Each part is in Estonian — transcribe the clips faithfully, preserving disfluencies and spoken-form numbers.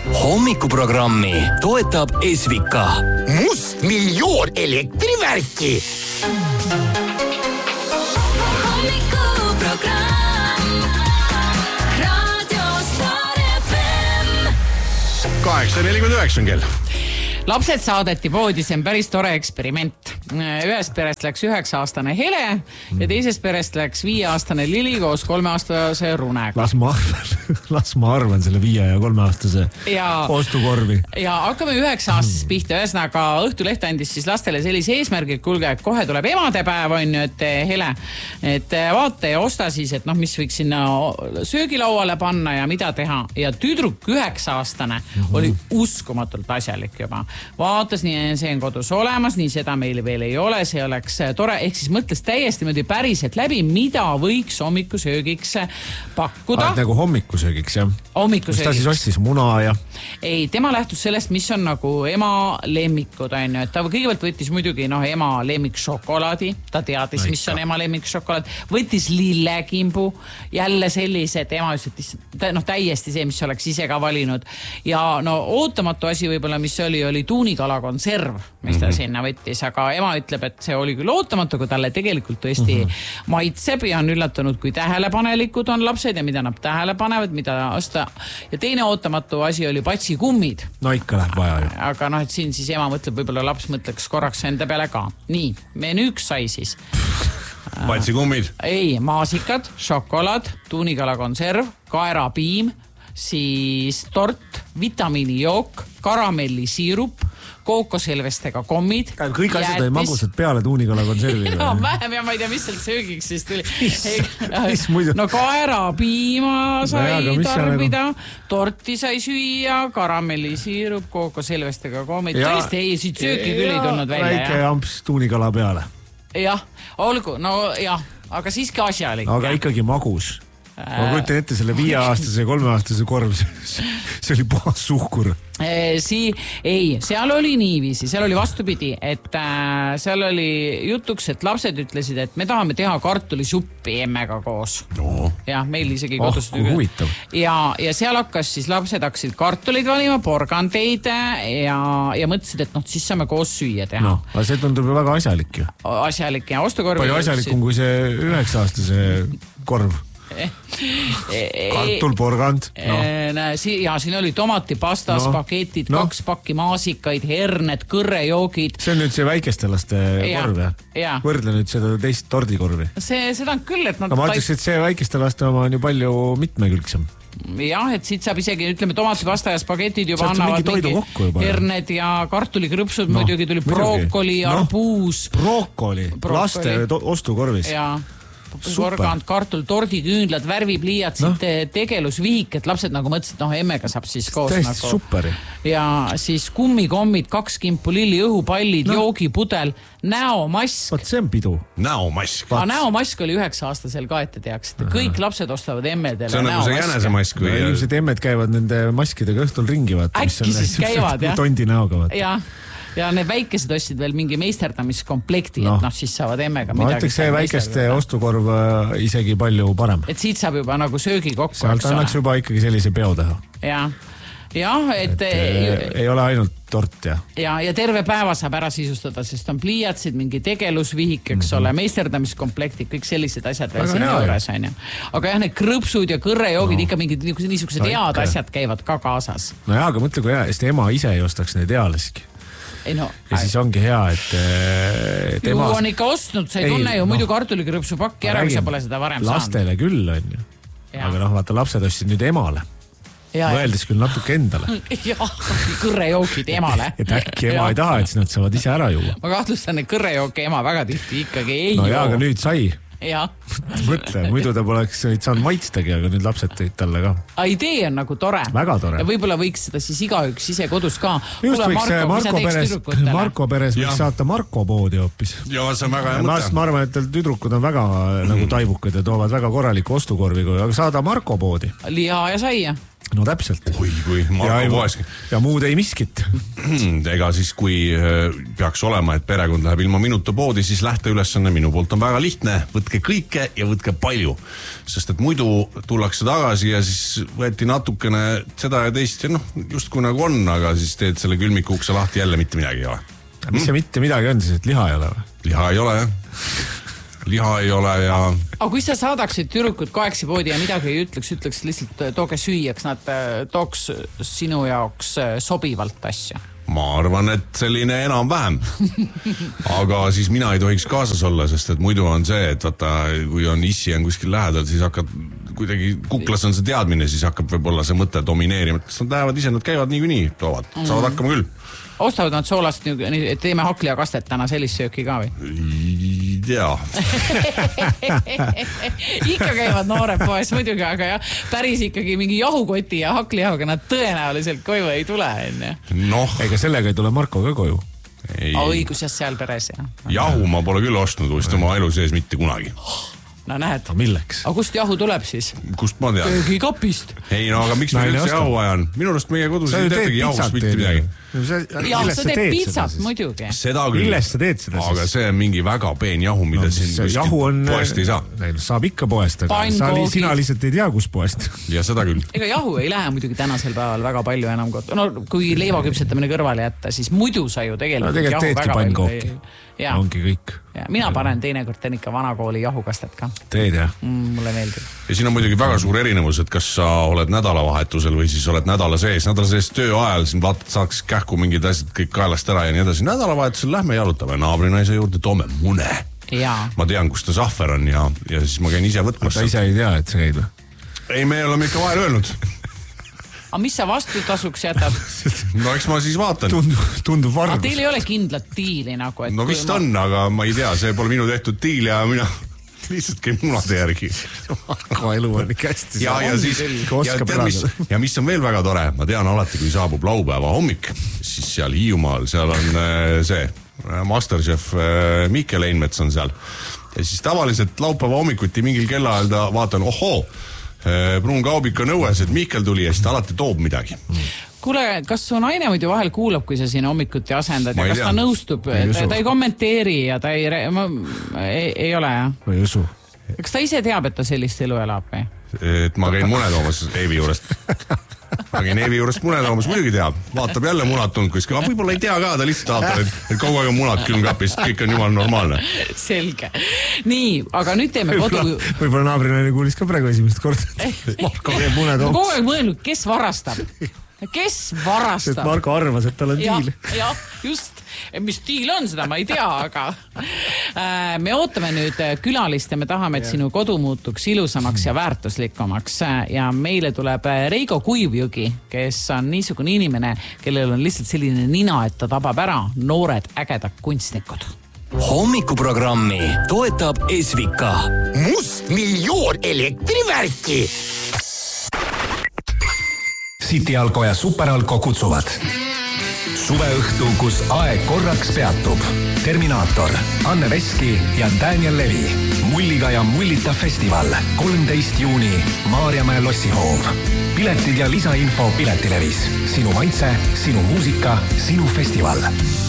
Hommikuprogrammi toetab Esvika. Must miljoon elektrivärki. Hommikuprogramm Radio Star F M. kaheksa nelikümmend üheksa on kell. Lapsed saadeti poodi, see on päris tore eksperiment. Ühest perest läks üheksa-aastane Hele ja teisest perest läks viieaastane Lili koos kolmeaastase Runega. Las ma arvan, las ma arvan selle viie ja kolmeaastase ja, ostukorvi. Ja hakkame üheksa-aastasest pihta. Ühesõnaga Õhtuleht andis siis lastele sellise eesmärgi, et kuulge, et kohe tuleb emadepäev, on ju, et Hele, et vaata ja osta siis, et noh, mis võiks sinna söögilauale panna ja mida teha. Ja tüdruk üheksa-aastane mm-hmm. oli uskumatult asjalik juba. Vaatas, nii see on kodus olemas, nii seda meil veel ei ole, see oleks tore, ehk siis mõtles täiesti mõdi päriselt läbi, mida võiks hommikusöögiks pakkuda. Ah, nagu hommikusöögiks, jah? Hommikusöögiks. Mis ta siis ostis, muna ja? Ei, tema lähtus sellest, mis on nagu ema lemmikud, on ju, et ta kõigepealt võttis muidugi noh, ema lemmik šokolaadi, ta teadis, mis on ema lemmik šokolaad, võttis lillekimbu, jälle sellised, ema ütles, et noh, täiesti see, mis oleks ise ka valinud. Ja no ootamatu asi võib-olla, mis oli, oli tuunikala konserv, mis ta mm-hmm. sinna võttis, aga ema ütleb, et see oli küll ootamatu, kui talle tegelikult tõesti mm-hmm. maitseb ja on üllatunud, kui tähelepanelikud on lapsed ja mida nad tähele panevad, mida osta. Ja teine ootamatu asi oli patsikummid. No ikka läheb vaja ju. Aga noh, et siin siis ema mõtleb, võib-olla laps mõtleks korraks enda peale ka. Nii, menüüks sai siis. Patsikummid. Ei, maasikad, šokolaad, tuunikala konserv, kaerapiim, siis tort, vitamiinijook, karamellisuurup, kookoselvestega kommid. Kõik asjad ei magusad peale tuunikala konservi. No vähem ja ma ei tea, mis sealt söögiks siis tuli. Mis muidu? No kaerapiima sai no, tarbida, torti sai süüa, karamellisuurup, kookoselvestega kommid. Tõesti, ei, siit sööki küll ei tulnud välja. Väike amps tuunikala peale. Jah, olgu, no jah, aga siiski asjalik. Aga ikkagi magus. Ma kujutan ette selle viieaastase ja kolmeaastase korv, see oli puhas suhkur. Si, ei, seal oli niiviisi, seal oli vastupidi, et äh, seal oli jutuks, et lapsed ütlesid, et me tahame teha kartulisuppi emmega koos. No. Ja meil isegi oh, kodus. Ja, ja seal hakkas siis lapsed hakkasid kartulid valima, porgandeid ja, ja mõtlesid, et noh, siis saame koos süüa teha. No, aga see tundub ju väga asjalik ju. Asjalik ja ostukorv. Palju asjalikum kui see üheksa-aastase korv. Kartul, porgand no. Ja siin oli tomatipasta, no. Spaghettid, no. Kaks pakki maasikaid, herned, kõrrejoogid. See on nüüd see väikeste laste ja. Korv ja? Ja. Võrdle nüüd seda teist tordikorvi. See, seda on küll, et... No, ma ütleks, et see väikeste laste oma on ju palju mitmekülgsem. Jah, et siit saab isegi, ütleme, tomatipasta ja spagetid juba sealt annavad mingi, mingi herned ja kartulikrõpsud, no. Muidugi tuli brookoli, no. Arbuus. Brookoli, laste ostukorvis. Jaa. Porgand, kartul, tordiküünlad, värvipliiatsid, no. Tegelusvihik, et lapsed nagu mõtlesid, noh, emmega saab siis koos. Täiesti nagu. Superi. Ja siis kummikommid, kaks kimpu lilli, õhupallid, no. Joogipudel, näomask. Vaat see on pidu. Näomask. Aga näomask oli üheksa-aastasel ka, et te teaks. Kõik lapsed ostavad emmedele näomask. See on nagu see jänesemask. Või... No, ilmselt emmed käivad nende maskidega õhtul ringi vaata. Äkki siis käivad, jah. Tondi näoga vaata. Jah. Ja need väikesed ostsid veel mingi meisterdamiskomplekti, no. Et noh, siis saavad emmega midagi. Ma ütleks see väikeste ostukorv isegi palju parem. Et siit saab juba nagu söögi kokku. Sealt annaks juba ikkagi sellise peo teha. Ja, ja et... et ei ole ainult tort, ja. Ja, ja terve päeva saab ära sisustada, sest on pliiatsid, mingi tegelusvihik, eks mm-hmm. ole, meisterdamiskomplekti, kõik sellised asjad veel siin juures on. Aga jah, need krõpsud ja kõrrejoogid no. Ikka mingid niisugused no, head asjad käivad ka kaasas. No jaa, aga mõtle, kui hea, sest ema ise ei ostaks need ealeski. Ei, no, ja siis ongi hea, et, et ema... Ju on ikka ostnud, sa ei, ei tunne ju no, muidu kartulikrõpsu pakki ära, kui sa pole seda varem lastele saanud. Küll on ju. Ja. Aga noh, vaata, lapsed ostsid nüüd emale. Ja, mõeldes küll natuke endale. Jah, kõrrejookid emale. Et äkki ema ei taha, et siis nad saavad ise ära juua. Ma kahtlustan, et kõrrejooke ema väga tihti ikkagi ei no, joo. No jaa, aga nüüd sai. Ja. Mõtle, muidu ta poleks saanud maitstagi, aga nüüd lapsed tõid talle ka. A idee on nagu tore. Väga tore. Ja võib-olla võiks seda siis igaüks ise kodus ka. Just Kule, võiks Marko, Marko Peres, Marko Peres võiks saata Marko poodi hoopis. Ja see on väga hea mõte. Ma arvan, et tüdrukud on väga mm. nagu taibukad ja toovad väga korraliku ostukorvi, aga saada Marko poodi. Liha ja saia. no täpselt. Oi, kui Marko Poeski. Ja muud ei miskit. Ega siis, kui peaks olema, et perekond läheb ilma minuta poodi, siis lähteülesanne minu poolt on väga lihtne. Võtke kõike ja võtke palju. Sest et muidu tullakse tagasi ja siis võeti natukene seda ja teist ja noh, just kui nagu on, aga siis teed selle külmiku ukse lahti jälle mitte midagi ei ole. Mis see mitte midagi on siis, et liha ei ole või? Liha ei ole, jah. Liha ei ole ja... Aga kui sa saadaksid tüdrukud koeksi poodi ja midagi ei ütleks, ütleks lihtsalt tooge süüjaks, nad tooks sinu jaoks sobivalt asja? Ma arvan, et selline enam vähem. Aga siis mina ei tohiks kaasas olla, sest et muidu on see, et vaata, kui on issi on kuskil lähedal, siis hakkab kuidagi kuklas on see teadmine, siis hakkab võib-olla see mõte domineerima. Nad lähevad ise, nad käivad nii kui nii, toovad, saavad hakkama küll. Ostavad nad soolast, et teeme hakli ja kastet täna sellist sööki ka või? Ei tea. Ikka käivad noored poes muidugi, aga jah, päris ikkagi mingi jahukoti ja haklijahuga nad tõenäoliselt koju ei tule. Noh. Ega sellega ei tule Marko ka koju. Õigus jah seal peres, jah. Jahu ma pole küll ostnud, vist oma elu sees mitte kunagi. No näed. Milleks? Aga kust jahu tuleb siis? Kust ma tean? Köögi kapist. Ei no, aga miks me üldse jahu ajan? Minu arust meie kodus ei teetegi jahust mitte midagi. Ja, sa teed pizzat muidugi. Seda küll. Millest sa teed seda siis? Aga see on mingi väga peen jahu, mida no, siin jahu on, poest ei saa. Saab ikka poest, aga sa, sina lihtsalt ei tea, kus poest. Ja seda küll. Ega jahu ei lähe muidugi tänasel päeval väga palju enam kodu. No kui leiva küpsetamine kõrvale jätta, siis muidu sa ju tegelikult, no, tegelikult jahu väga palju. Ja. Ongi kõik. Ja, mina panen teinekord teen ikka vanakooli jahukastet ka. Teed jah? Mm, mulle meeldib. Ja siin on muidugi väga suur erinevus, et kas sa oled nädalavahetusel või siis oled nädala sees. Nädala sees töö ajal, siin vaatad, saaks kähku mingid asjad kõik kaelast ära ja nii edasi. Nädalavahetusel lähme jalutame naabrinaise juurde, toome mune. Ja. Ma tean, kus ta sahver on ja, ja siis ma käin ise võtmas. Ta ise ei tea, et sa käid või? Ei, me oleme ikka vahel öelnud. Aga mis sa vastutasuks jätad? No eks ma siis vaatan. Tundub, tundub vargus. Aga teil ei ole kindlat diili nagu, et... No vist ma... on, aga ma ei tea, see pole minu tehtud diil ja mina lihtsalt käin munade järgi. Marko elu on ikka hästi. Ja, ja siis, ja, tead, mis, ja mis on veel väga tore, ma tean alati, kui saabub laupäeva hommik, siis seal Hiiumaal, seal on see Masterchef Mikkel Einmets on seal. Ja siis tavaliselt laupäeva hommikuti mingil kellaajal ta vaatan, ohoo, Pruun Kaubik on õues, et Mikkel tuli ja siis ta alati toob midagi. Kuule, kas su naine muidu vahel kuulab, kui sa siin hommikuti asendad ja kas ta nõustub? Ta, ta ei kommenteeri ja ta ei, ma, ei, ei ole, jah? Ma ei usu. Kas ta ise teab, et ta sellist elu elab või? Et ma käin mune toomas Eevi juurest. Ma käin Eevi juurest mune toomas, muidugi teab. Vaatab jälle munad tulnud kuskil. Aga võib-olla ei tea ka, ta lihtsalt vaatab, et, et kogu aeg on munad külmkapist. Kõik on jumal normaalne. Selge. Nii, aga nüüd teeme kodu... Võib-olla naabrinaine kuulis ka praegu esimest korda. Marko käib mune toomas. Kogu aeg mõelnud, kes varastab? Kes varastab? Sest Marko arvas, et tal on ja, diil. Jah, just. Mis diil on, seda ma ei tea, aga me ootame nüüd külalist ja me tahame, et sinu kodu muutuks ilusamaks ja väärtuslikumaks. Ja meile tuleb Reigo Kuivjõgi, kes on niisugune inimene, kellel on lihtsalt selline nina, et ta tabab ära noored ägedad kunstnikud. Hommikuprogrammi toetab Esvika. Must miljoon elektrivärki. City Alko ja Super Alko kutsuvad. Suveõhtu, kus aeg korraks peatub. Terminaator, Anne Veski ja Daniel Levi. Mulliga ja mullita festival. kolmteist juuni, Maarjamäe lossihoov. Piletid ja lisainfo Piletilevis. Sinu maitse, sinu muusika, sinu festival.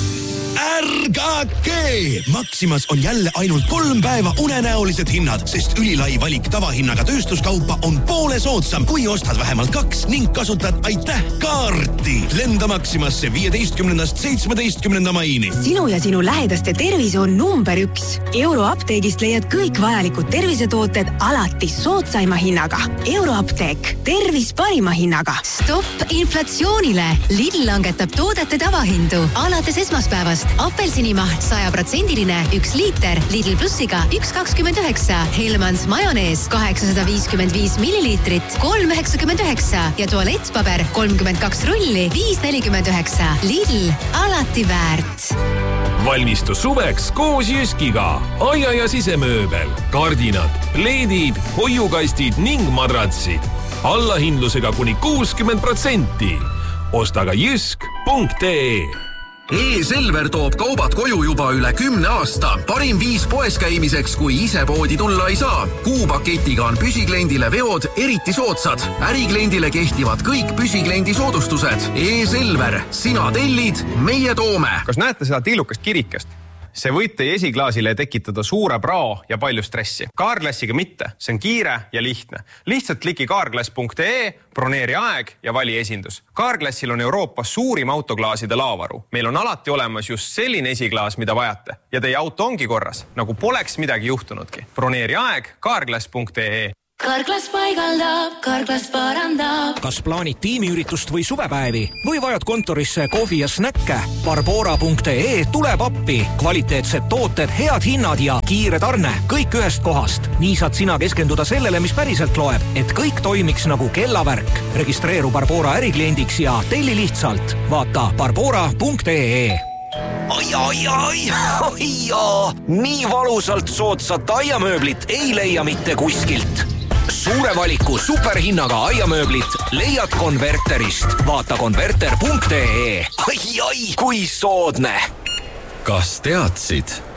Ärgake! Maximas on jälle ainult kolm päeva unenäolised hinnad, sest ülilai valik tavahinnaga tööstuskaupa on poole soodsam, kui ostad vähemalt kaks ning kasutad aitäh kaarti. Lenda Maximasse viieteistkümnendast seitsmeteistkümnenda maini. Sinu ja sinu lähedaste tervis on number üks. Euroapteegist leiad kõik vajalikud tervisetooted alati soodsaima hinnaga. Euroapteek. Tervis parima hinnaga. Stopp inflatsioonile. Lidl langetab toodete tavahindu. Alates esmaspäevast apelsinimaht saja protsendiline üks liiter Lidl plussiga üks kakskümmend üheksa. Helmans majonees kaheksasada viiskümmend viis milliliitrit kolm üheksakümmend üheksa ja tualettpaber kolmkümmend kaks rulli viis nelikümmend üheksa. Lidl, alati väärt. Valmistu suveks koos Jyskiga. Aia ja sisemööbel, kardinad, pleedid, hoiukastid ning madratsid. Allahindlusega kuni kuuskümmend protsenti. Osta ka jysk punkt ee. E-Selver toob kaubad koju juba üle kümne aasta. Parim viis poes käimiseks, kui ise poodi tulla ei saa. Kuupaketiga on püsikliendile veod eriti soodsad. Ärikliendile kehtivad kõik püsikliendi soodustused. E-Selver, sina tellid, meie toome. Kas näete seda tillukast kirikest? See võib teie esiklaasile tekitada suure prao ja palju stressi. Carglassiga mitte, see on kiire ja lihtne. Lihtsalt kliki carglass punkt ee, broneeri aeg ja vali esindus. Carglassil on Euroopas suurim autoklaaside laavaru. Meil on alati olemas just selline esiklaas, mida vajate. Ja teie auto ongi korras, nagu poleks midagi juhtunudki. Broneeri aeg carglass punkt ee. Carglass paigaldab, Carglass parandab. Kas plaanid tiimiüritust või suvepäevi või vajad kontorisse kohvi ja snäkke? Barbora punkt ee tuleb appi. Kvaliteetsed tooted, head hinnad ja kiire tarne. Kõik ühest kohast. Nii saad sina keskenduda sellele, mis päriselt loeb, et kõik toimiks nagu kellavärk. Registreeru Barbora ärikliendiks ja telli lihtsalt. Vaata Barbora punkt ee. Ai, ai, ai, ai, ai, nii valusalt soodsat aiamööblit ei leia mitte kuskilt. Suure valiku superhinnaga aiamööblit leiad Konverterist. Vaata konverter punkt ee. Ai, ai, kui soodne. Kas teadsid,